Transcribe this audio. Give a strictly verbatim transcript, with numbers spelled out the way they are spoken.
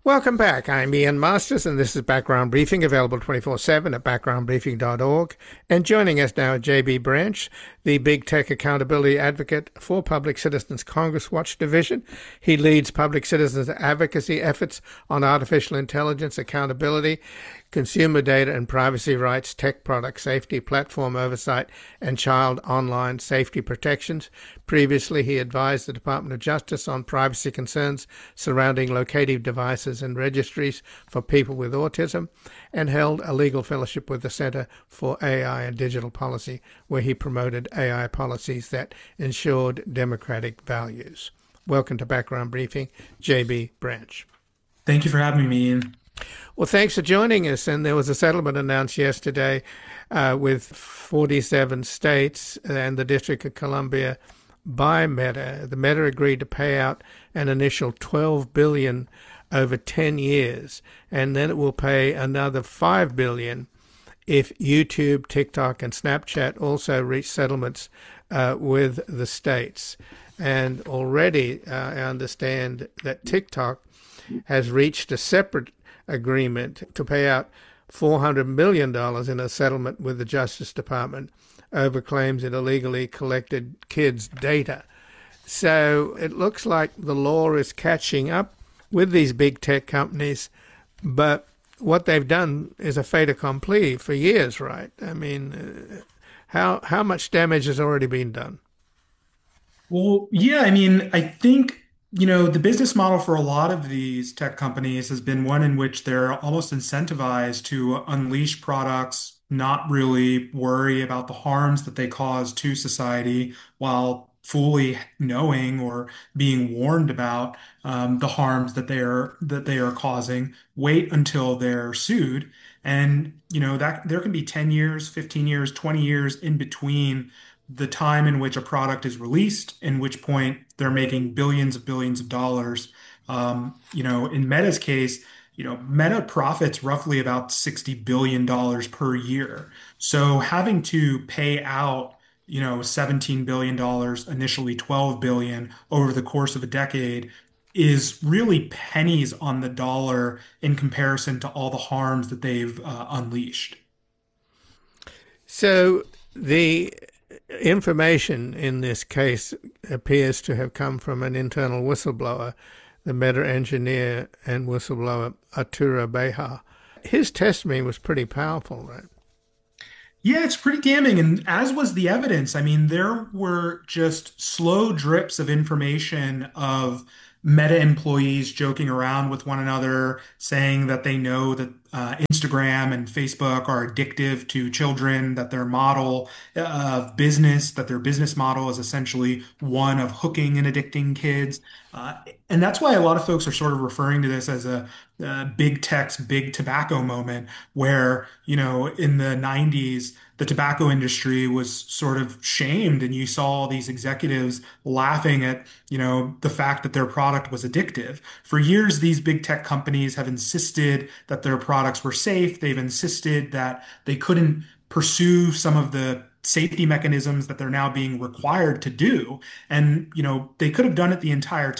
Welcome back. I'm Ian Masters, and this is Background Briefing, available twenty-four seven at background briefing dot org. And joining us now, J B Branch, the Big Tech Accountability Advocate for Public Citizens Congress Watch Division. He leads public citizens advocacy efforts on artificial intelligence, accountability, consumer data and privacy rights, tech product safety, platform oversight, and child online safety protections. Previously, he advised the Department of Justice on privacy concerns surrounding locative devices and registries for people with autism, and held a legal fellowship with the Center for A I and Digital Policy, where he promoted A I policies that ensured democratic values. Welcome to Background Briefing, J B Branch. Thank you for having me, Ian. Well, thanks for joining us. And there was a settlement announced yesterday uh, with forty-seven states and the District of Columbia by Meta. The Meta agreed to pay out an initial twelve billion dollars over ten years, and then it will pay another five billion dollars if YouTube, TikTok, and Snapchat also reach settlements uh, with the states. And already uh, I understand that TikTok has reached a separate agreement to pay out four hundred million dollars in a settlement with the Justice Department over claims it illegally collected kids' data. So it looks like the law is catching up with these big tech companies, but what they've done is a fait accompli for years, right? I mean, uh, how how much damage has already been done? Well, yeah, I mean, I think, you know, the business model for a lot of these tech companies has been one in which they're almost incentivized to unleash products, not really worry about the harms that they cause to society, while fully knowing or being warned about um, the harms that they are that they are causing. Wait until they're sued, and you know that there can be ten years, fifteen years, twenty years in between the time in which a product is released, in which point they're making billions of billions of dollars. Um, you know, in Meta's case, you know, Meta profits roughly about sixty billion dollars per year. So having to pay out, you know, seventeen billion dollars, initially twelve billion dollars over the course of a decade is really pennies on the dollar in comparison to all the harms that they've uh, unleashed. So the information in this case appears to have come from an internal whistleblower, the Meta engineer and whistleblower Arturo Bejar. His testimony was pretty powerful, right? Yeah, it's pretty damning. And as was the evidence, I mean, there were just slow drips of information of Meta employees joking around with one another, saying that they know that uh, Instagram and Facebook are addictive to children, that their model of business, that their business model is essentially one of hooking and addicting kids. Uh, and that's why a lot of folks are sort of referring to this as a, a big tech's big tobacco moment, where, you know, in the nineties, the tobacco industry was sort of shamed, and you saw all these executives laughing at, you know, the fact that their product was addictive. For years, these big tech companies have insisted that their products were safe. They've insisted that they couldn't pursue some of the safety mechanisms that they're now being required to do. And, you know, they could have done it the entire